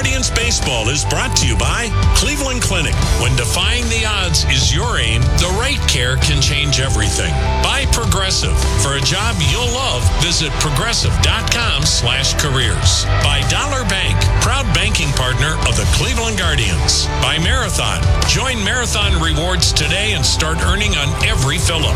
Guardians Baseball is brought to you by Cleveland Clinic. When defying the odds is your aim, the right care can change everything. By Progressive. For a job you'll love, visit progressive.com/careers. By Dollar Bank, proud banking partner of the Cleveland Guardians. By Marathon. Join Marathon Rewards today and start earning on every fill-up.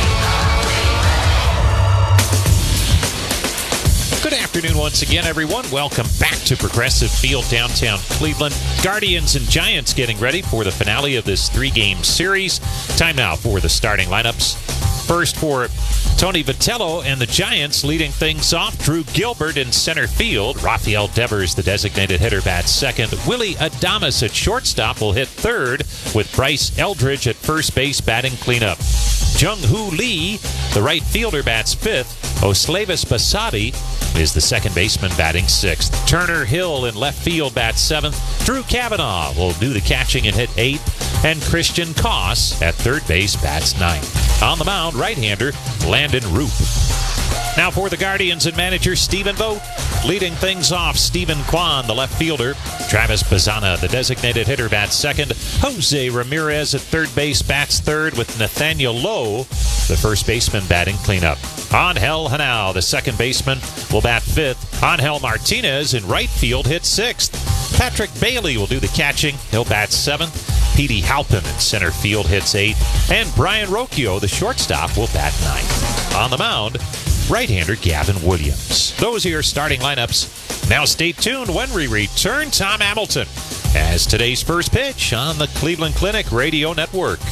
Good afternoon once again, everyone. Welcome back to Progressive Field, downtown Cleveland. Guardians and Giants getting ready for the finale of this three-game series. Time now for the starting lineups. First for Tony Vitello and the Giants, leading things off. Drew Gilbert in center field. Rafael Devers, the designated hitter, bats second. Willie Adames at shortstop will hit third, with Bryce Eldridge at first base batting cleanup. Jung-Hoo Lee, the right fielder, bats fifth. Oslavis Basadi is the second baseman batting sixth. Turner Hill in left field bats seventh. Drew Kavanaugh will do the catching and hit eighth. And Christian Koss at third base bats ninth. On the mound, right-hander Landon Roop. Now for the Guardians and manager Stephen Vogt. Leading things off, Stephen Kwan, the left fielder. Travis Bazana, the designated hitter, bats second. Jose Ramirez at third base bats third, with Nathaniel Lowe, the first baseman, batting cleanup. Angel Hanao, the second baseman, will bat fifth. Angel Martinez in right field hits sixth. Patrick Bailey will do the catching. He'll bat seventh. Petey Halpin in center field hits eighth. And Brian Rocchio, the shortstop, will bat ninth. On the mound, right-hander Gavin Williams. Those are your starting lineups. Now stay tuned when we return. Tom Hamilton as today's first pitch on the Cleveland Clinic Radio Network.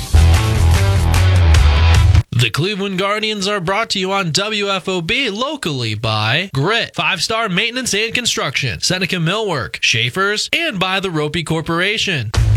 The Cleveland Guardians are brought to you on WFOB locally by Grit, 5-Star Maintenance and Construction, Seneca Millwork, Schaefer's, and by the Ropey Corporation.